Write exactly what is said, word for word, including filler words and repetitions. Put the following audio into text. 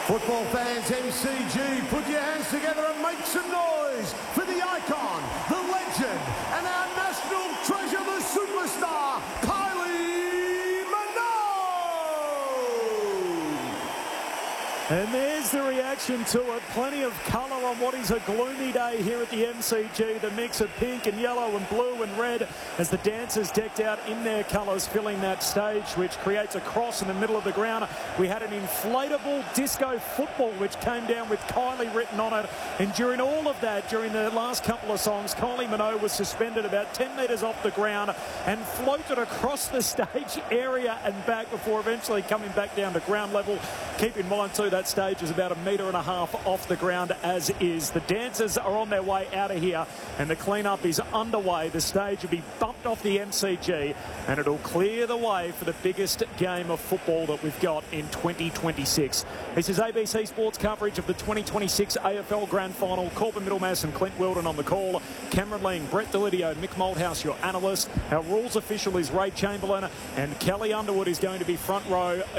Football fans, M C G, put your hands together and make some noise for the icon, the legend, and our national treasure, the superstar, Kylie Minogue! And there's the reaction to it. Plenty of colour on what is a gloomy day here at the M C G. The mix of pink and yellow and blue and red as the dancers decked out in their colours, filling that stage, which creates a cross in the middle of the ground. We had an inflatable disco football which came down with Kylie written on it. And during all of that, during the last couple of songs, Kylie Minogue was suspended about ten metres off the ground and floated across the stage area and back before eventually coming back down to ground level. Keep in mind too, that stage is about a metre and a half off the ground as is. The dancers are on their way out of here and the clean-up is underway. The stage will be bumped off the M C G and it'll clear the way for the biggest game of football that we've got in twenty twenty-six. This is A B C Sports coverage of the twenty twenty-six A F L Grand Final. Corbin Middlemass and Clint Wilden on the call. Cameron Ling, Brett Delidio, Mick Malthouse, your analyst. Our rules official is Ray Chamberlain and Kelly Underwood is going to be front row.